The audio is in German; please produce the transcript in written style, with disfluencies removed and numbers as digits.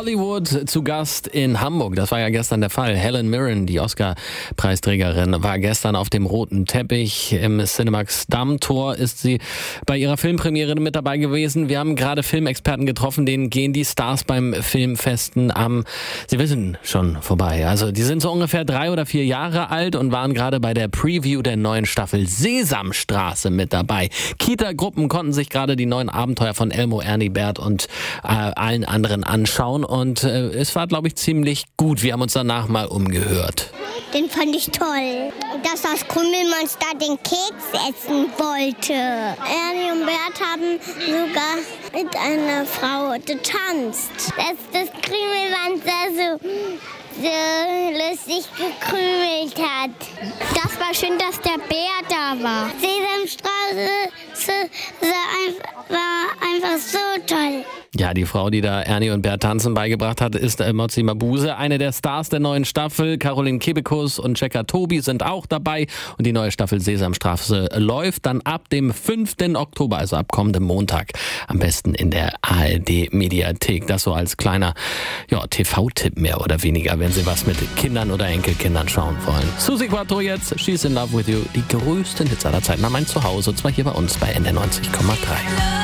Hollywood zu Gast in Hamburg. Das war ja gestern der Fall. Helen Mirren, die Oscar-Preisträgerin, war gestern auf dem roten Teppich. Im Cinemax Dammtor ist sie bei ihrer Filmpremiere mit dabei gewesen. Wir haben gerade Filmexperten getroffen, denen gehen die Stars beim Filmfesten Sie wissen schon vorbei. Also die sind so ungefähr 3 oder 4 Jahre alt und waren gerade bei der Preview der neuen Staffel Sesamstraße mit dabei. Kita-Gruppen konnten sich gerade die neuen Abenteuer von Elmo, Ernie, Bert und allen anderen anschauen und es war, glaube ich, ziemlich gut. Wir haben uns danach mal umgehört. Den fand ich toll, dass das Krümelmonster den Keks essen wollte. Ernie und Bert haben sogar mit einer Frau getanzt. Das Krümelmonster so lustig gekrümelt hat. Das war schön, dass der Bär da war. Sesamstraße war einfach so toll. Ja, die Frau, die da Ernie und Bert tanzen beigebracht hat, ist Motsi Mabuse. Eine der Stars der neuen Staffel. Caroline Kebekus und Checker Tobi sind auch dabei. Und die neue Staffel Sesamstraße läuft dann ab dem 5. Oktober, also ab kommendem Montag. Am besten in der ARD-Mediathek. Das so als kleiner TV-Tipp mehr oder weniger, wenn Sie was mit Kindern oder Enkelkindern schauen wollen. Susi Quattro jetzt, She's in Love with You. Die größten Hits aller Zeiten haben ein Zuhause. Und zwar hier bei uns bei NDR 90,3.